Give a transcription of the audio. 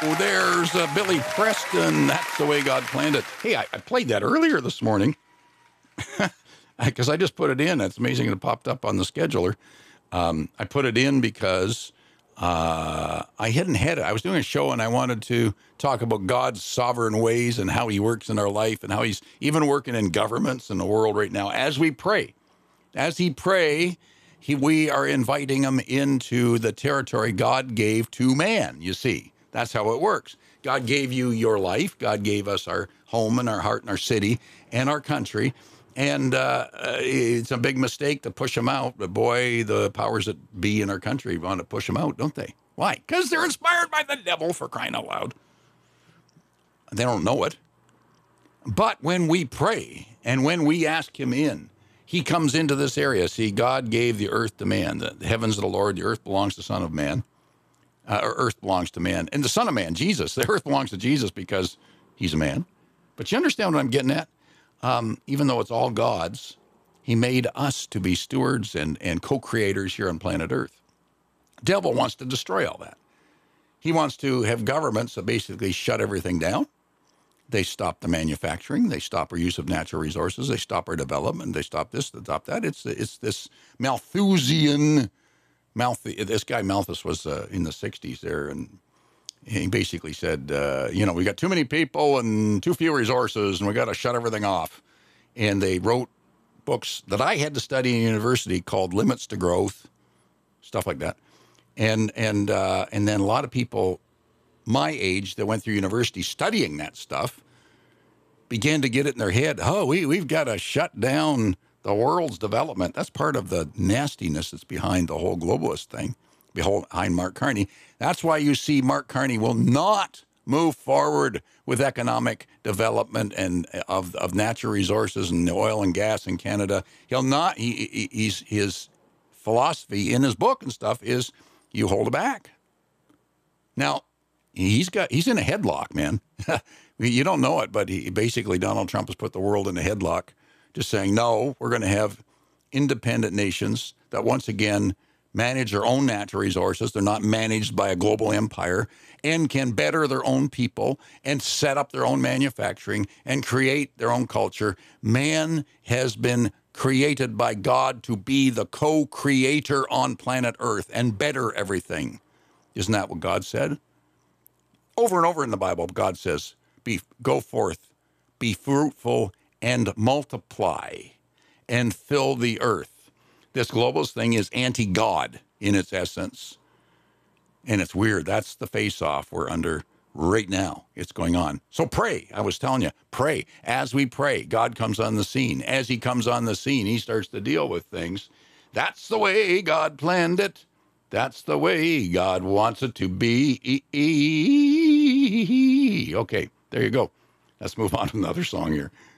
There's Billy Preston. That's the way God planned it. Hey, I played that earlier this morning because I just put it in. It's amazing it popped up on the scheduler. I put it in because I hadn't had it. I was doing a show and I wanted to talk about God's sovereign ways and how he works in our life and how he's even working in governments in the world right now as we pray. As he pray, we are inviting him into the territory God gave to man, you see. That's how it works. God gave you your life. God gave us our home and our heart and our city and our country. And it's a big mistake to push them out. But boy, the powers that be in our country want to push them out, don't they? Why? Because they're inspired by the devil, for crying out loud. They don't know it. But when we pray and when we ask him in, he comes into this area. See, God gave the earth to man. The heavens of the Lord, the earth belongs to the Son of Man. Earth belongs to man. And the Son of Man, Jesus, the earth belongs to Jesus because he's a man. But you understand what I'm getting at? Even though it's all God's, he made us to be stewards and co-creators here on planet Earth. Devil wants to destroy all that. He wants to have governments that basically shut everything down. They stop the manufacturing. They stop our use of natural resources. They stop our development. They stop this, they stop that. It's this Malthusian... This guy Malthus was in the 60s there, and he basically said, we got too many people and too few resources, and we got to shut everything off. And they wrote books that I had to study in university called Limits to Growth, stuff like that. And then a lot of people my age that went through university studying that stuff began to get it in their head. Oh, we've got to shut down the world's development. That's part of the nastiness that's behind the whole globalist thing, behind Mark Carney. That's why you see Mark Carney will not move forward with economic development and of natural resources and oil and gas in Canada. He'll not. His philosophy in his book and stuff is you hold it back. Now he's in a headlock, man. You don't know it, but basically Donald Trump has put the world in a headlock. Just saying, no, we're going to have independent nations that once again manage their own natural resources. They're not managed by a global empire and can better their own people and set up their own manufacturing and create their own culture. Man has been created by God to be the co-creator on planet Earth and better everything. Isn't that what God said? Over and over in the Bible, God says, go forth, be fruitful, and multiply and fill the earth. This globalist thing is anti-God in its essence. And it's weird. That's the face-off we're under right now. It's going on. So pray. I was telling you, pray. As we pray, God comes on the scene. As he comes on the scene, he starts to deal with things. That's the way God planned it. That's the way God wants it to be. Okay, there you go. Let's move on to another song here.